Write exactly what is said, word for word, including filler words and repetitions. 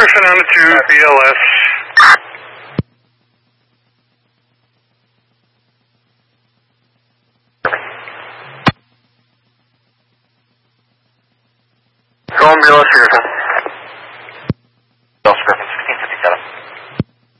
Griffin on the two, B L S. Go on B L S, Griffin.